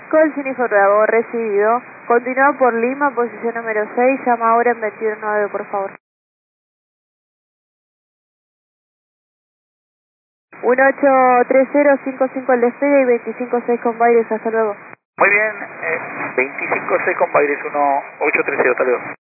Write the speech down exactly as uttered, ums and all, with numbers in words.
Call Jennifer Bravo, recibido. Continúa por Lima, posición número seis, llama ahora en veintiuno nueve, por favor. uno ocho tres cero cinco cinco el despegue y veinticinco seis con Baires, hasta luego. Muy bien, eh, veinticinco seis con Baires, uno ocho tres cero, hasta luego.